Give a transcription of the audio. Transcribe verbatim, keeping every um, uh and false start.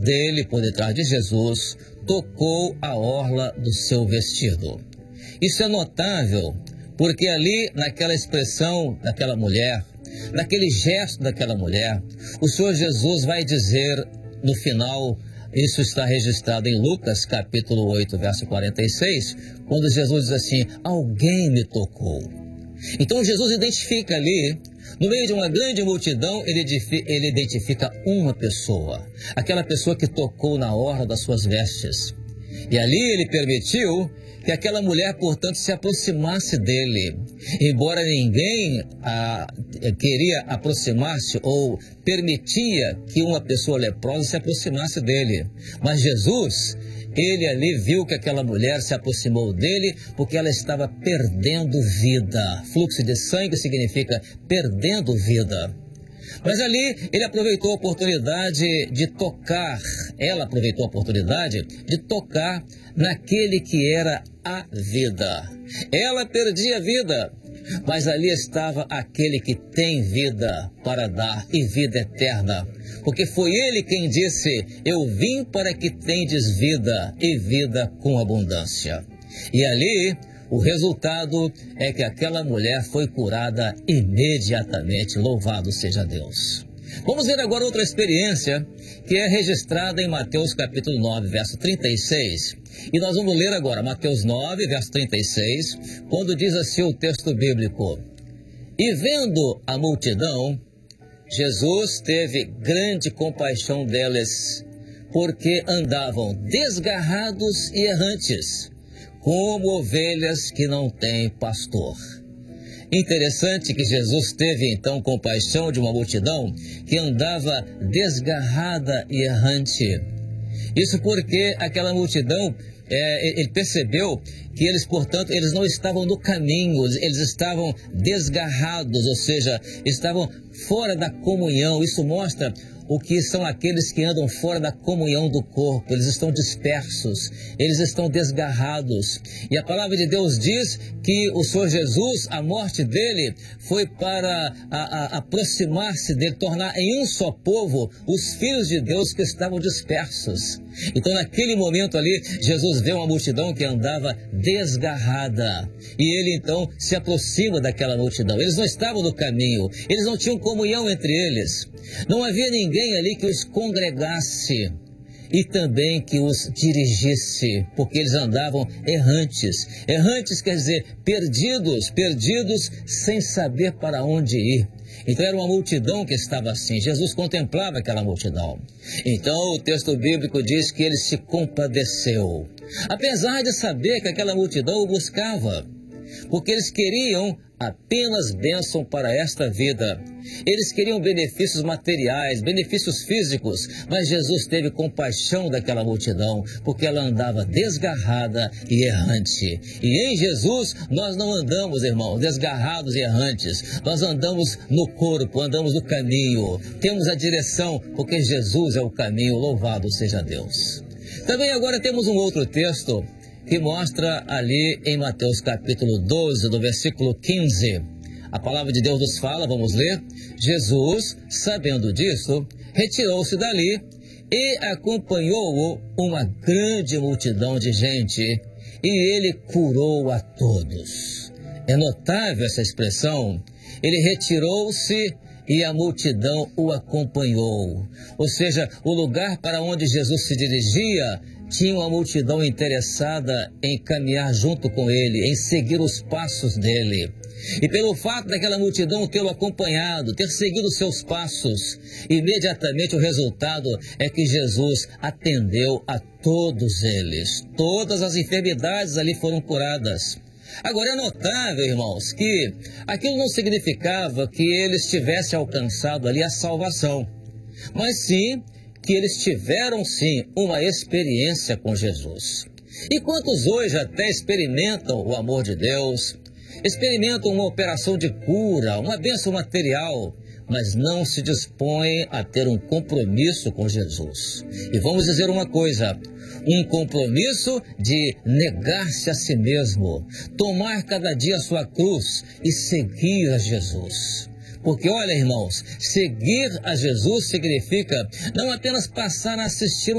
dele, por detrás de Jesus, tocou a orla do seu vestido. Isso é notável, porque ali, naquela expressão daquela mulher, naquele gesto daquela mulher, o Senhor Jesus vai dizer no final, isso está registrado em Lucas, capítulo oito, verso quarenta e seis, quando Jesus diz assim: alguém me tocou. Então Jesus identifica ali, no meio de uma grande multidão, ele, ele identifica uma pessoa, aquela pessoa que tocou na orla das suas vestes. E ali ele permitiu que aquela mulher, portanto, se aproximasse dele. Embora ninguém a, queria aproximar-se ou permitia que uma pessoa leprosa se aproximasse dele. Mas Jesus, ele ali viu que aquela mulher se aproximou dele porque ela estava perdendo vida. Fluxo de sangue significa perdendo vida. Mas ali ele aproveitou a oportunidade de tocar, ela aproveitou a oportunidade de tocar naquele que era a vida. Ela perdia vida, mas ali estava aquele que tem vida para dar e vida eterna. Porque foi ele quem disse: eu vim para que tendes vida e vida com abundância. E ali o resultado é que aquela mulher foi curada imediatamente. Louvado seja Deus. Vamos ver agora outra experiência que é registrada em Mateus capítulo nove, verso trinta e seis. E nós vamos ler agora Mateus nove, verso trinta e seis, quando diz assim o texto bíblico: e vendo a multidão, Jesus teve grande compaixão deles, porque andavam desgarrados e errantes, como ovelhas que não têm pastor. Interessante que Jesus teve então compaixão de uma multidão que andava desgarrada e errante. Isso porque aquela multidão, é, ele percebeu que eles, portanto, eles não estavam no caminho, eles estavam desgarrados, ou seja, estavam fora da comunhão. Isso mostra o que são aqueles que andam fora da comunhão do corpo. Eles estão dispersos, eles estão desgarrados. E a palavra de Deus diz que o Senhor Jesus, a morte dele, foi para a, a, aproximar-se dele, tornar em um só povo os filhos de Deus que estavam dispersos. Então, naquele momento ali, Jesus vê uma multidão que andava desgarrada. E ele, então, se aproxima daquela multidão. Eles não estavam no caminho, eles não tinham comunhão entre eles. Não havia ninguém ali que os congregasse e também que os dirigisse, porque eles andavam errantes. Errantes quer dizer perdidos, perdidos sem saber para onde ir. Então era uma multidão que estava assim. Jesus contemplava aquela multidão. Então o texto bíblico diz que ele se compadeceu, apesar de saber que aquela multidão o buscava, porque eles queriam apenas bênção para esta vida. Eles queriam benefícios materiais, benefícios físicos, mas Jesus teve compaixão daquela multidão, porque ela andava desgarrada e errante. E em Jesus nós não andamos, irmãos, desgarrados e errantes. Nós andamos no corpo, andamos no caminho, temos a direção, porque Jesus é o caminho. Louvado seja Deus. Também agora temos um outro texto que mostra ali em Mateus capítulo doze, do versículo quinze. A palavra de Deus nos fala, vamos ler: Jesus, sabendo disso, retirou-se dali e acompanhou-o uma grande multidão de gente, e ele curou a todos. É notável essa expressão. Ele retirou-se e a multidão o acompanhou. Ou seja, o lugar para onde Jesus se dirigia tinha uma multidão interessada em caminhar junto com ele, em seguir os passos dele. E pelo fato daquela multidão tê-lo acompanhado, ter seguido os seus passos, imediatamente o resultado é que Jesus atendeu a todos eles. Todas as enfermidades ali foram curadas. Agora é notável, irmãos, que aquilo não significava que eles tivessem alcançado ali a salvação, mas sim que eles tiveram sim uma experiência com Jesus. E quantos hoje até experimentam o amor de Deus, experimentam uma operação de cura, uma bênção material, mas não se dispõem a ter um compromisso com Jesus. E vamos dizer uma coisa: um compromisso de negar-se a si mesmo, tomar cada dia a sua cruz e seguir a Jesus. Porque olha, irmãos, seguir a Jesus significa não apenas passar a assistir